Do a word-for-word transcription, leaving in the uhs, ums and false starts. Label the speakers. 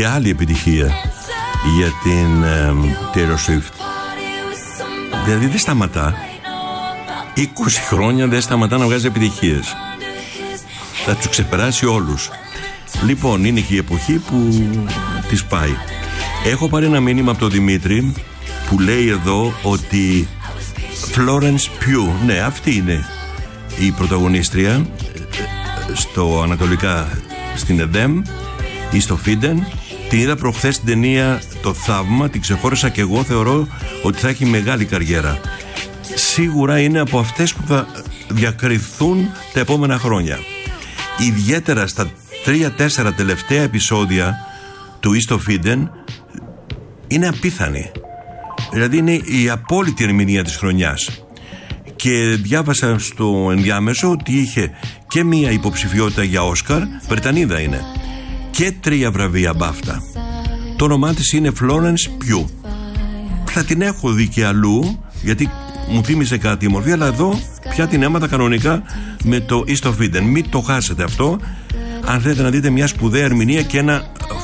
Speaker 1: Και άλλη επιτυχία για την ε, Taylor Swift. Δηλαδή δεν σταματά. είκοσι χρόνια δεν σταματά να βγάζει επιτυχίες. Θα τους ξεπεράσει όλους. Λοιπόν, είναι και η εποχή που της πάει. Έχω πάρει ένα μήνυμα από τον Δημήτρη που λέει εδώ ότι Florence Pugh, ναι, αυτή είναι η πρωταγωνίστρια στο Ανατολικά στην ΕΔΕΜ ή στο Φίντεν. Την είδα προχθές στην ταινία Το Θαύμα, την ξεχώρισα και εγώ θεωρώ ότι θα έχει μεγάλη καριέρα. Σίγουρα είναι από αυτές που θα διακριθούν τα επόμενα χρόνια. Ιδιαίτερα στα τρία-τέσσερα τελευταία επεισόδια του East of Eden είναι απίθανη. Δηλαδή είναι η απόλυτη ερμηνεία της χρονιάς. Και διάβασα στο ενδιάμεσο ότι είχε και μία υποψηφιότητα για Όσκαρ, Βρετανίδα είναι, και τρία βραβεία μπάφτα. Το όνομά της είναι Florence Pugh. Θα την έχω δει και αλλού, γιατί μου θύμισε κάτι η μορφή, αλλά εδώ πια την έμαθα κανονικά με το East of Eden. Μην το χάσετε αυτό, αν θέλετε να δείτε μια σπουδαία ερμηνεία και ένα